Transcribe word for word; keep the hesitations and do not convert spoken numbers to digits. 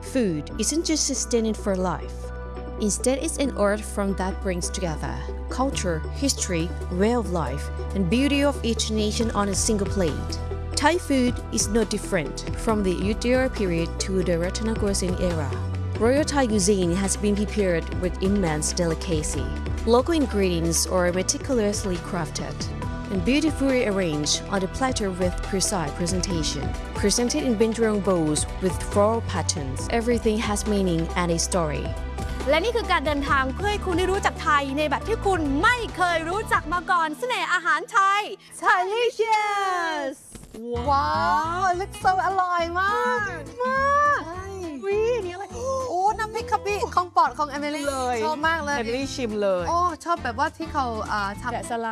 Food isn't just sustenance for life. Instead, it's an art form that brings together culture, history, way of life, and beauty of each nation on a single plate. Thai food is no different from the Yuddhaya period to the Rattanakosin era. Royal Thai cuisine has been prepared with immense delicacy. Local ingredients are meticulously crafted and beautifully arranged on the platter with precise presentation. Presented in bindrong bowls with floral patterns, everything has meaning and a story. และนี่คือการเดินทางเพื่อให้คุณได้รู้จักไทยในแบบที่คุณไม่เคยรู้จักมาก่อนเสน่ห์อาหารไทย Delicious ว้าวลึกโซอร่อยมากมากวินี่อะไรโอ้น้ำพริกกะปิของปอดของเอมิลี่เลยชอบมากเลยเอมิลี่ชิมเลยโอ้ชอบแบบว่าที่เขาทำ